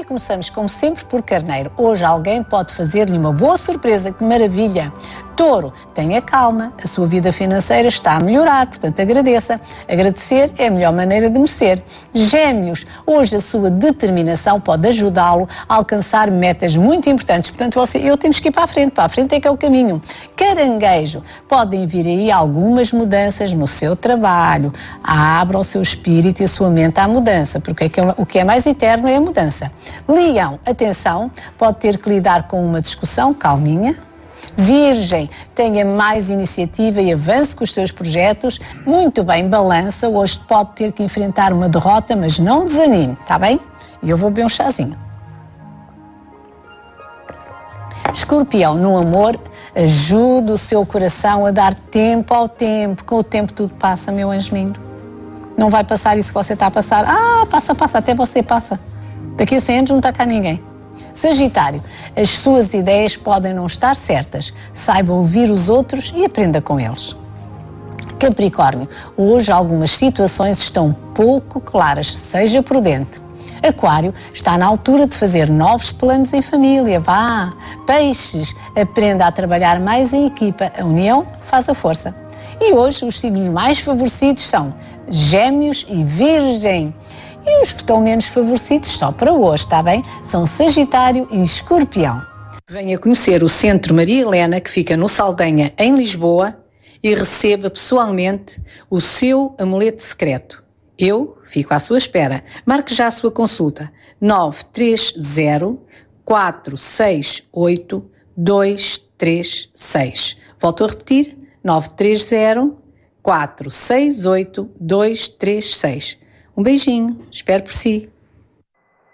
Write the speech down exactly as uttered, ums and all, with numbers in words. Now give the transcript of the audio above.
começamos, como sempre, por Carneiro. Hoje alguém pode fazer-lhe uma boa surpresa, que maravilha! Touro, tenha calma, a sua vida financeira está a melhorar, portanto agradeça. Agradecer é a melhor maneira de merecer. Gêmeos, hoje a sua determinação pode ajudá-lo a alcançar metas muito importantes, portanto você, eu temos que ir para a frente, para a frente é que é o caminho. Caranguejo, podem vir aí algumas mudanças no seu trabalho. Abra o seu espírito e a sua mente à mudança, porque é que é, o que é mais eterno é a mudança. Leão, atenção, pode ter que lidar com uma discussão, calminha. Virgem, tenha mais iniciativa e avance com os seus projetos. Muito bem, Balança, hoje pode ter que enfrentar uma derrota, mas não desanime, está bem? E eu vou beber um chazinho. Escorpião, no amor, ajude o seu coração a dar tempo ao tempo. Com o tempo tudo passa, meu anjo lindo. Não vai passar isso que você está a passar. Ah, passa, passa, até você passa. Daqui a cem anos não está cá ninguém. Sagitário, as suas ideias podem não estar certas. Saiba ouvir os outros e aprenda com eles. Capricórnio, hoje algumas situações estão pouco claras, seja prudente. Aquário, está na altura de fazer novos planos em família, vá. Peixes, aprenda a trabalhar mais em equipa, a união faz a força. E hoje os signos mais favorecidos são Gêmeos e Virgem. E os que estão menos favorecidos, só para hoje, está bem? São Sagitário e Escorpião. Venha conhecer o Centro Maria Helena, que fica no Saldanha, em Lisboa, e receba pessoalmente o seu amuleto secreto. Eu fico à sua espera. Marque já a sua consulta. nove três zero, quatro seis oito, dois três seis. Volto a repetir. nove três zero, quatro seis oito, dois três seis. Um beijinho, espero por si.